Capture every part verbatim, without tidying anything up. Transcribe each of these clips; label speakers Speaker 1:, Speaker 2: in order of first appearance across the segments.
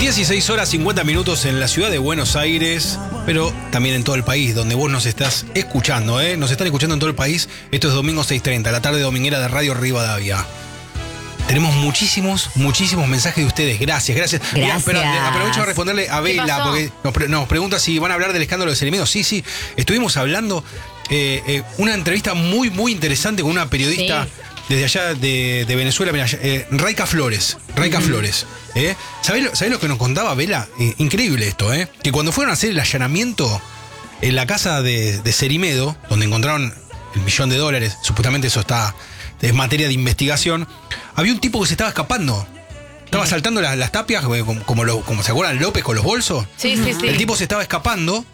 Speaker 1: dieciséis horas cincuenta minutos en la ciudad de Buenos Aires, pero también en todo el país, donde vos nos estás escuchando, ¿eh? Nos están escuchando en todo el país. Esto es domingo seis treinta, la tarde dominguera de Radio Rivadavia. Tenemos muchísimos, muchísimos mensajes de ustedes. Gracias, gracias.
Speaker 2: Gracias.
Speaker 1: Mirá, pero aprovecho a responderle a Vela, porque nos, pre nos pregunta si van a hablar del escándalo de Ceremedo. Sí, sí, estuvimos hablando, eh, eh, una entrevista muy, muy interesante con una periodista... Sí. Desde allá de, de Venezuela, mira, eh, Raica Flores, Raica uh-huh. Flores. ¿eh? ¿Sabés, lo, ¿Sabés lo que nos contaba Vela? Eh, increíble esto, ¿eh? Que cuando fueron a hacer el allanamiento en la casa de, de Ceremedo, donde encontraron el millón de dólares, supuestamente eso está, es materia de investigación, había un tipo que se estaba escapando. Estaba saltando las, las tapias, como, como, lo, como se acuerdan López con los bolsos.
Speaker 2: Sí, sí, sí.
Speaker 1: El tipo se estaba escapando.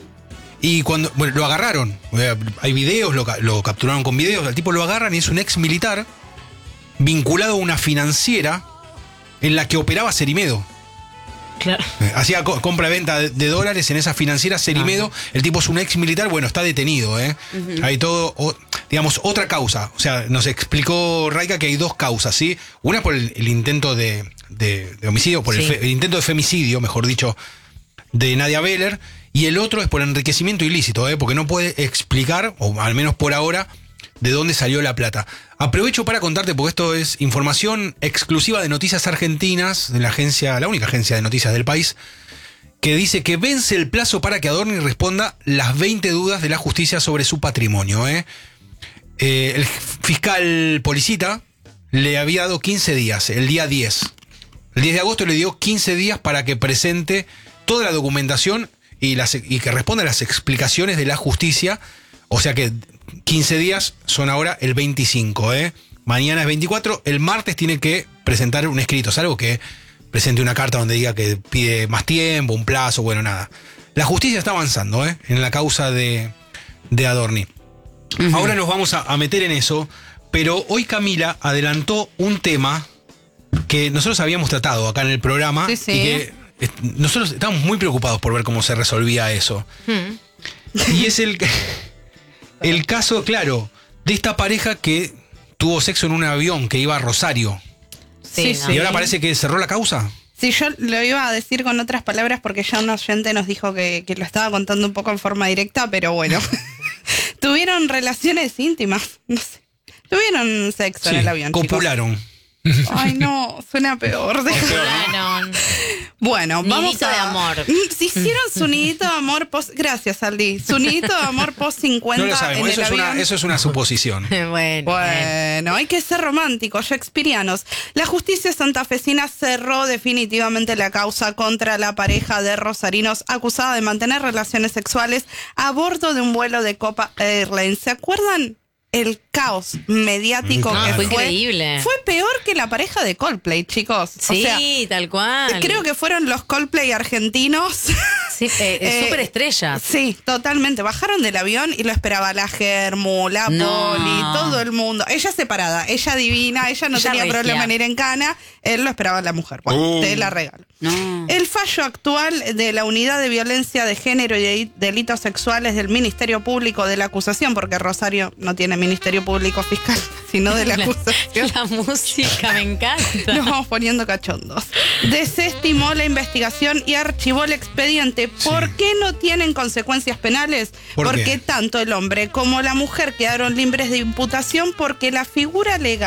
Speaker 1: Y cuando, bueno, lo agarraron, hay videos, lo, lo capturaron con videos, al tipo lo agarran y es un ex militar vinculado a una financiera en la que operaba Ceremedo.
Speaker 2: Claro.
Speaker 1: Hacía co compra-venta de, de dólares en esa financiera Ceremedo. Ah. El tipo es un ex militar, bueno, está detenido, ¿eh? Uh-huh. Hay todo, o, digamos, otra causa. O sea, nos explicó Raica que hay dos causas, ¿sí? Una por el, el intento de, de, de homicidio, por sí. el, fe, el intento de femicidio, mejor dicho, de Nadia Beller. Y el otro es por enriquecimiento ilícito, ¿eh? Porque no puede explicar, o al menos por ahora, de dónde salió la plata. Aprovecho para contarte, porque esto es información exclusiva de Noticias Argentinas, de la agencia, la única agencia de noticias del país, que dice que vence el plazo para que Adorni responda las veinte dudas de la justicia sobre su patrimonio. ¿eh? Eh, el fiscal Policita le había dado quince días, el día diez. El diez de agosto le dio quince días para que presente toda la documentación Y, las, y que responda a las explicaciones de la justicia. O sea que quince días son ahora el veinticinco, ¿eh? Mañana es veinticuatro. El martes tiene que presentar un escrito, salvo que presente una carta donde diga que pide más tiempo, un plazo, bueno, nada. La justicia está avanzando, ¿eh? En la causa de, de Adorni. Uh-huh. Ahora nos vamos a, a meter en eso, pero hoy Camila adelantó un tema que nosotros habíamos tratado acá en el programa.
Speaker 2: Sí, sí.
Speaker 1: Y que nosotros estamos muy preocupados por ver cómo se resolvía eso. Hmm. Y es el, el caso, claro, de esta pareja que tuvo sexo en un avión que iba a Rosario.
Speaker 2: Sí, sí.
Speaker 1: Y ahora parece que cerró la causa.
Speaker 3: Sí, yo lo iba a decir con otras palabras porque ya un oyente nos dijo que, que lo estaba contando un poco en forma directa, pero bueno. Tuvieron relaciones íntimas, no sé. Tuvieron sexo
Speaker 1: sí,
Speaker 3: en el avión,
Speaker 1: copularon.
Speaker 3: Chicos. Ay, no, suena peor.
Speaker 2: Bueno,
Speaker 3: bueno vamos
Speaker 2: nidito
Speaker 3: a...
Speaker 2: de amor.
Speaker 3: Si hicieron su nidito de amor post... Gracias, Aldi. Su nidito de amor post cincuenta.
Speaker 1: No lo sabemos,
Speaker 3: en
Speaker 1: eso,
Speaker 3: el
Speaker 1: es
Speaker 3: avión.
Speaker 1: una, eso es una suposición.
Speaker 3: Bueno, bueno, hay que ser románticos, shakespearianos. La justicia santafesina cerró definitivamente la causa contra la pareja de rosarinos acusada de mantener relaciones sexuales a bordo de un vuelo de Copa Airlines. ¿Se acuerdan? El caos mediático
Speaker 1: claro.
Speaker 3: que
Speaker 2: fue
Speaker 3: fue,
Speaker 2: increíble.
Speaker 3: Fue peor que la pareja de Coldplay, chicos.
Speaker 2: Sí,
Speaker 3: o sea,
Speaker 2: tal cual.
Speaker 3: Creo que fueron los Coldplay argentinos.
Speaker 2: Sí, eh, eh, súper estrellas.
Speaker 3: Sí, totalmente. Bajaron del avión y lo esperaba la Germu, la
Speaker 2: no.
Speaker 3: Poli, todo el mundo. Ella separada, ella divina, ella no
Speaker 2: ella
Speaker 3: tenía
Speaker 2: regia.
Speaker 3: problema en ir en cana. Él lo esperaba la mujer. Bueno,
Speaker 1: uh.
Speaker 3: te la regalo.
Speaker 2: No.
Speaker 3: El fallo actual de la Unidad de Violencia de Género y Delitos Sexuales del Ministerio Público de la acusación, porque Rosario no tiene Ministerio Público Fiscal, sino de la,
Speaker 2: la
Speaker 3: acusación.
Speaker 2: La música, me encanta.
Speaker 3: Nos vamos poniendo cachondos. Desestimó la investigación y archivó el expediente. ¿Por sí. qué no tienen consecuencias penales?
Speaker 1: ¿Por
Speaker 3: porque
Speaker 1: qué?
Speaker 3: Tanto el hombre como la mujer quedaron libres de imputación porque la figura legal